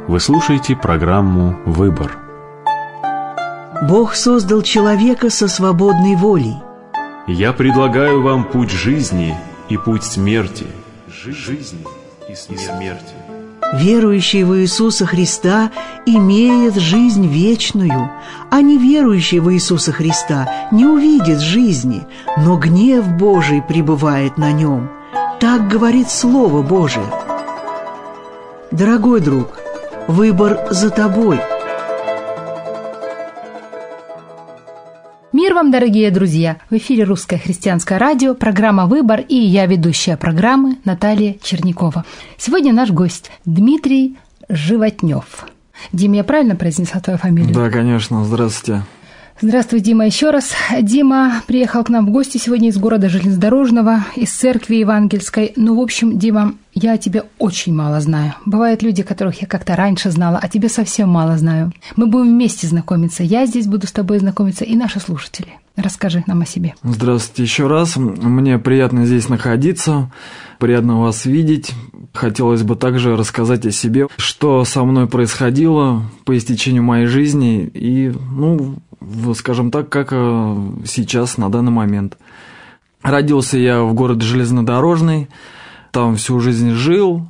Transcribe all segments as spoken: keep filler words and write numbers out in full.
Вы слушаете программу «Выбор». Бог создал человека со свободной волей. Я предлагаю вам путь жизни и путь смерти. Жизни и смерти. Верующий в Иисуса Христа имеет жизнь вечную, а неверующий в Иисуса Христа не увидит жизни, но гнев Божий пребывает на нем. Так говорит Слово Божие. Дорогой друг, выбор за тобой. Мир вам, дорогие друзья! В эфире Русское христианское радио, программа «Выбор», и я, ведущая программы, Наталья Чернякова. Сегодня наш гость Дмитрий Животнёв. Дима, я правильно произнесла твою фамилию? Да, конечно. Здравствуйте. Здравствуй, Дима, еще раз. Дима приехал к нам в гости сегодня из города Железнодорожного, из церкви Евангельской. Ну, в общем, Дима, я о тебе очень мало знаю. Бывают люди, которых я как-то раньше знала, а тебе совсем мало знаю. Мы будем вместе знакомиться. Я здесь буду с тобой знакомиться, и наши слушатели. Расскажи нам о себе. Здравствуйте еще раз. Мне приятно здесь находиться, приятно вас видеть. Хотелось бы также рассказать о себе, что со мной происходило по истечению моей жизни и, ну, скажем так, как сейчас, на данный момент. Родился я в городе Железнодорожный, там всю жизнь жил,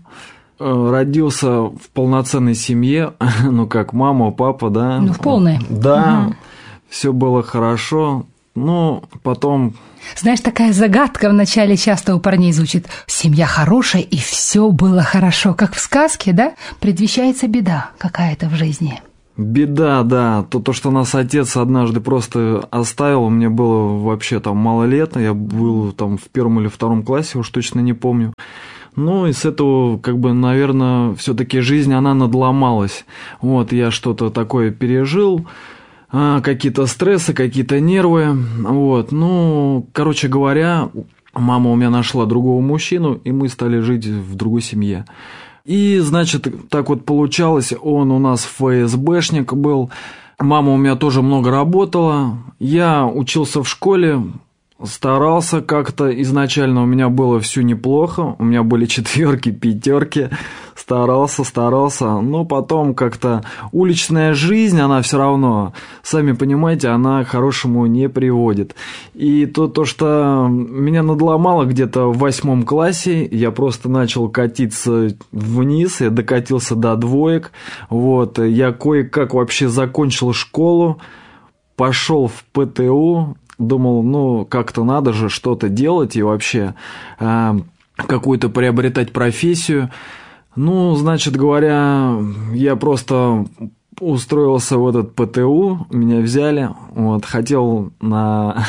родился в полноценной семье, ну как мама, папа, да. Ну, в полной. Да, угу. Все было хорошо, но потом... Знаешь, такая загадка вначале часто у парней звучит: семья хорошая, и все было хорошо, как в сказке, да? Предвещается беда какая-то в жизни. Беда, да. То, то, что нас отец однажды просто оставил, мне было вообще там мало лет, я был там в первом или втором классе, уж точно не помню. Ну и с этого, как бы, наверное, все-таки жизнь, она надломалась. Вот, я что-то такое пережил, какие-то стрессы, какие-то нервы, вот, ну, короче говоря, мама у меня нашла другого мужчину, и мы стали жить в другой семье. И, значит, так вот получалось, он у нас эф эс бэшник был, мама у меня тоже много работала, я учился в школе, старался как-то, изначально у меня было все неплохо, у меня были четверки, пятерки, старался, старался, но потом как-то уличная жизнь, она все равно, сами понимаете, она к хорошему не приводит. И то, то, что меня надломало где-то в восьмом классе, я просто начал катиться вниз, я докатился до двоек, вот, я кое-как вообще закончил школу, пошел в пэ тэ у, думал, ну, как-то надо же что-то делать и вообще э, какую-то приобретать профессию. Ну, значит говоря, я просто устроился в этот пэ тэ у, меня взяли, вот, хотел на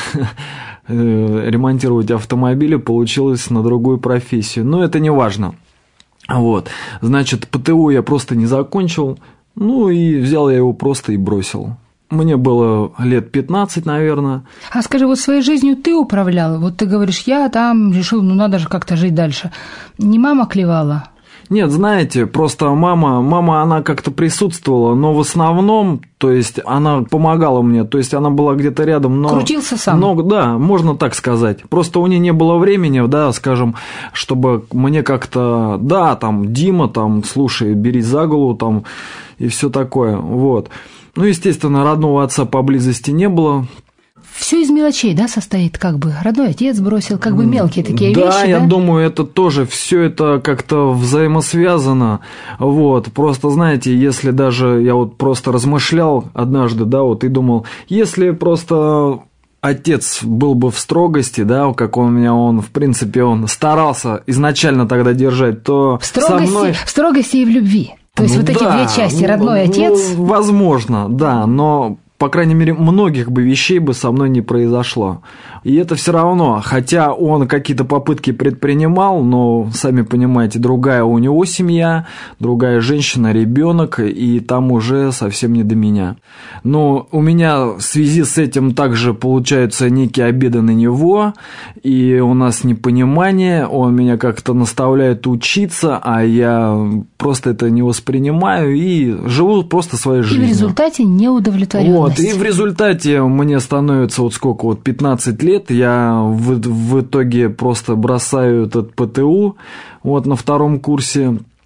ремонтировать автомобили, получилось на другую профессию. Но это не важно. Вот, значит, пэ тэ у я просто не закончил, ну, и взял я его просто и бросил. Мне было лет пятнадцать, наверное. А скажи, вот своей жизнью ты управлял? Вот ты говоришь, я там решил, ну надо же как-то жить дальше. Не мама клевала? Нет, знаете, просто мама, мама, она как-то присутствовала, но в основном, то есть она помогала мне, то есть она была где-то рядом, но... Крутился сам? Но, да, можно так сказать. Просто у нее не было времени, да, скажем, чтобы мне как-то, да, там, Дима, там, слушай, бери за голову, там, и все такое, вот. Ну, естественно, родного отца поблизости не было. Все из мелочей, да, состоит, как бы родной отец бросил, как бы мелкие такие да, вещи, да? Я думаю, это тоже, все это как-то взаимосвязано, вот, просто, знаете, если даже, я вот просто размышлял однажды, да, вот, и думал, если просто отец был бы в строгости, да, как он меня, он, в принципе, он старался изначально тогда держать, то в строгости, со мной... в строгости и в любви. То есть ну, вот эти да, две части, ну, родной отец... Ну, возможно, да, но, по крайней мере, многих бы вещей бы со мной не произошло. И это все равно, хотя он какие-то попытки предпринимал, но, сами понимаете, другая у него семья, другая женщина, ребенок, и там уже совсем не до меня. Но у меня в связи с этим также получаются некие обиды на него, и у нас непонимание, он меня как-то наставляет учиться, а я просто это не воспринимаю и живу просто своей жизнью. И в результате неудовлетворенность. Вот, и в результате мне становится вот сколько, вот пятнадцать лет, я в, в итоге просто бросаю этот пэ тэ у вот на втором курсе.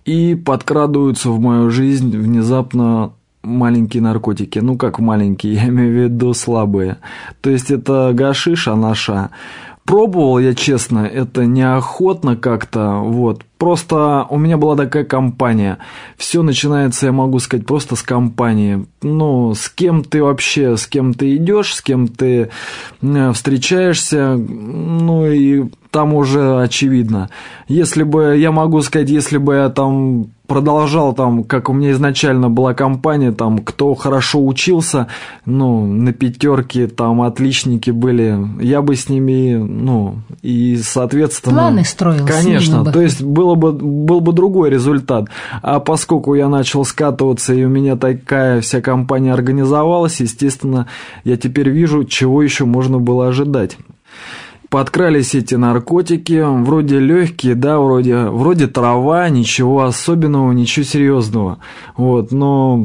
и подкрадываются в мою жизнь внезапно маленькие наркотики. Ну, как маленькие, я имею в виду слабые. То есть это гашиш, анаша. Пробовал я, честно, это неохотно как-то, вот. Просто у меня была такая компания. Все начинается, я могу сказать, просто с компании. Ну, с кем ты вообще, с кем ты идешь, с кем ты встречаешься, ну и там уже очевидно. Если бы, я могу сказать, если бы я там продолжал, там, как у меня изначально была компания, там, кто хорошо учился, ну, на пятерке, там, отличники были, я бы с ними, ну, и, соответственно... Планы строил. Конечно, то есть было бы, был бы другой результат. А поскольку я начал скатываться, и у меня такая вся компания организовалась, естественно, я теперь вижу, чего еще можно было ожидать. Подкрались эти наркотики, вроде легкие, да, вроде, вроде трава, ничего особенного, ничего серьезного. Вот, но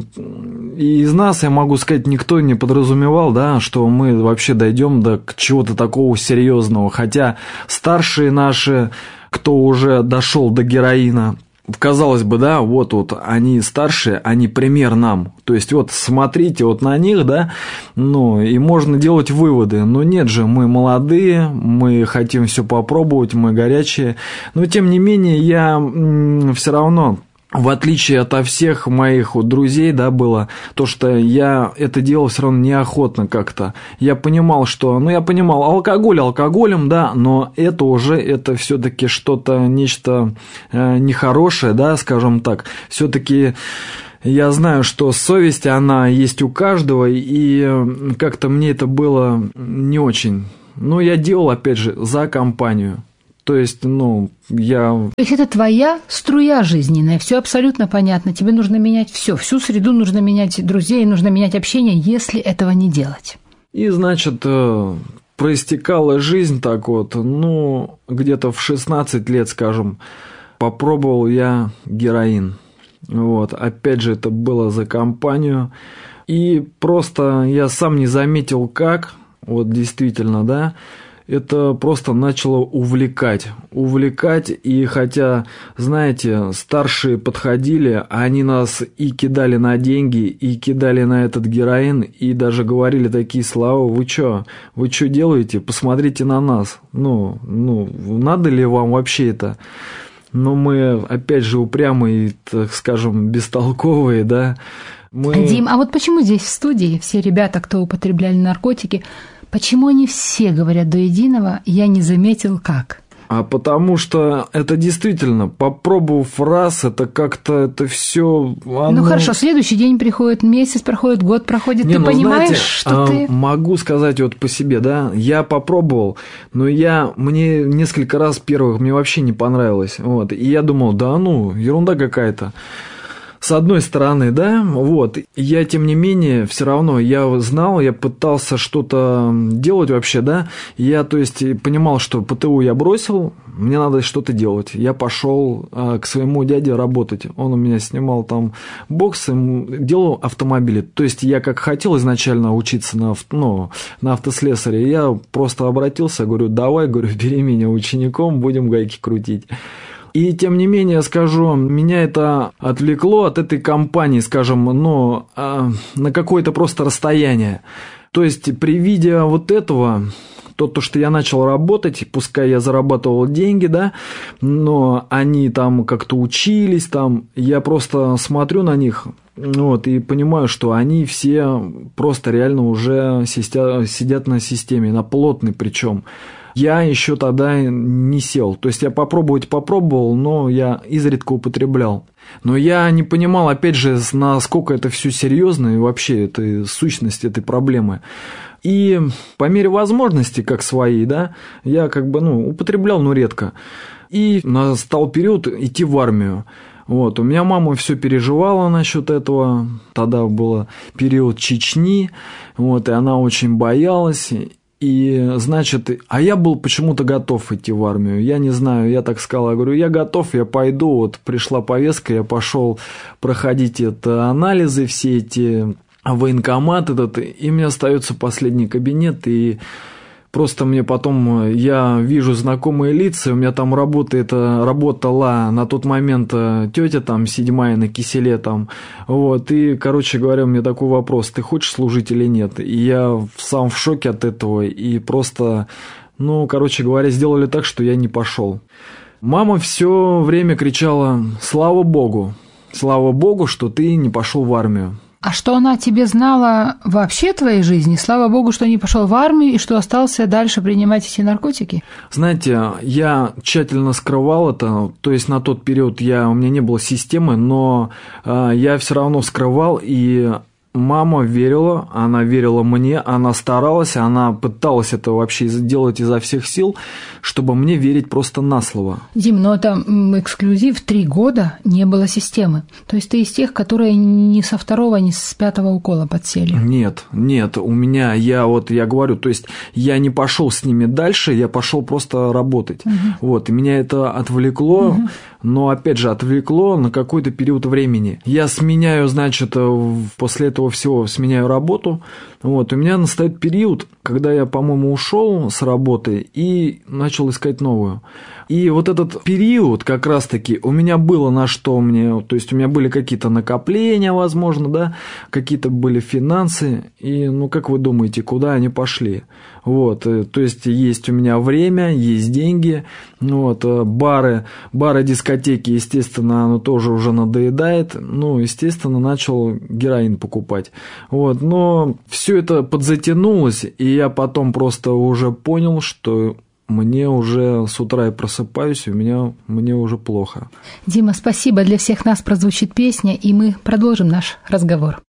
и из нас, я могу сказать, никто не подразумевал, да, что мы вообще дойдем до чего-то такого серьезного. Хотя старшие наши, кто уже дошел до героина, казалось бы, да, вот, вот они старшие, они пример нам. То есть, вот смотрите вот на них, да, ну, и можно делать выводы. Но нет же, мы молодые, мы хотим все попробовать, мы горячие. Но, тем не менее, я м- все равно... В отличие от всех моих вот друзей, да, было то, что я это делал все равно неохотно как-то. Я понимал, что, ну, я понимал, алкоголь алкоголем, да, но это уже, это все-таки что-то, нечто э, нехорошее, да, скажем так. Все-таки я знаю, что совесть, она есть у каждого, и как-то мне это было не очень. Но я делал, опять же, за компанию. То есть, ну, я... То есть это твоя струя жизненная, все абсолютно понятно. Тебе нужно менять все, всю среду нужно менять друзей, нужно менять общение, если этого не делать. И, значит, проистекала жизнь так вот, ну, где-то в шестнадцать лет, скажем, попробовал я героин. Вот, опять же, это было за компанию. И просто я сам не заметил, как, вот действительно, да, это просто начало увлекать, увлекать, и хотя, знаете, старшие подходили, они нас и кидали на деньги, и кидали на этот героин, и даже говорили такие слова: вы чё, вы чё делаете, посмотрите на нас, ну, ну, надо ли вам вообще это? Но мы, опять же, упрямые, так скажем, бестолковые, да. Мы... Дим, а вот почему здесь в студии все ребята, кто употребляли наркотики, почему они все говорят до единого, я не заметил как? А потому что это действительно, попробовав раз, это как-то это все. Оно... Ну хорошо, следующий день приходит, месяц проходит, год проходит, не, ты ну, понимаешь, знаете, что а, ты... Могу сказать вот по себе, да, я попробовал, но я, мне несколько раз первых мне вообще не понравилось, вот, и я думал, да ну, ерунда какая-то. С одной стороны, да, вот, я, тем не менее, все равно, я знал, я пытался что-то делать вообще, да, я, то есть, понимал, что ПТУ я бросил, мне надо что-то делать. Я пошел а, к своему дяде работать, он у меня снимал там бокс, делал автомобили, то есть, я как хотел изначально учиться на, ну, на автослесаре, я просто обратился, говорю, давай, говорю, бери меня учеником, будем гайки крутить. И, тем не менее, скажу, меня это отвлекло от этой компании, скажем, ну, на какое-то просто расстояние. То есть, при виде вот этого, то, то, что я начал работать, пускай я зарабатывал деньги, да, но они там как-то учились, там, я просто смотрю на них, вот, и понимаю, что они все просто реально уже сидят, сидят на системе, на плотной причем. Я еще тогда не сел. То есть я попробовать попробовал, но я изредка употреблял. Но я не понимал, опять же, насколько это все серьезно и вообще это сущность этой проблемы. И по мере возможности, как своей, да, я как бы, ну, употреблял, но редко. И настал период идти в армию. Вот, у меня мама все переживала насчет этого. Тогда был период Чечни, вот, и она очень боялась. И, значит, а я был почему-то готов идти в армию. Я не знаю, я так сказал, я говорю, я готов, я пойду. Вот пришла повестка, я пошел проходить это анализы, все эти военкоматы, этот, и мне остается последний кабинет, и Просто мне потом, я вижу знакомые лица, у меня там работает, работала на тот момент тетя там седьмая на киселе там, вот, и, короче говоря, у меня такой вопрос, ты хочешь служить или нет? И я сам в шоке от этого, и просто, ну, короче говоря, сделали так, что я не пошел. Мама все время кричала: слава Богу, слава Богу, что ты не пошел в армию. А что она тебе знала вообще в твоей жизни? Слава Богу, что не пошел в армию и что остался дальше принимать эти наркотики? Знаете, я тщательно скрывал это, то есть на тот период я, у меня не было системы, но э, я все равно скрывал, и мама верила, она верила мне, она старалась, она пыталась это вообще сделать изо всех сил, чтобы мне верить просто на слово. Дим, но это эксклюзив, три года не было системы. То есть ты из тех, которые ни со второго, ни с пятого укола подсели? Нет, нет, у меня, я вот, я говорю, то есть я не пошел с ними дальше, я пошел просто работать. Угу. Вот, и меня это отвлекло, угу. но опять же отвлекло на какой-то период времени. Я сменяю, значит, после этого всего сменяю работу. Вот, у меня настает период, когда я, по-моему, ушел с работы и начал искать новую. И вот этот период как раз-таки у меня было на что мне, то есть у меня были какие-то накопления, возможно, да, какие-то были финансы, и, ну, как вы думаете, куда они пошли? Вот, то есть есть у меня время, есть деньги, вот, бары, бары, дискотеки, естественно, оно тоже уже надоедает, ну, естественно, начал героин покупать, вот, но все это подзатянулось, и я потом просто уже понял, что мне уже с утра я просыпаюсь, и у меня, мне уже плохо. Дима, спасибо, для всех нас прозвучит песня, и мы продолжим наш разговор.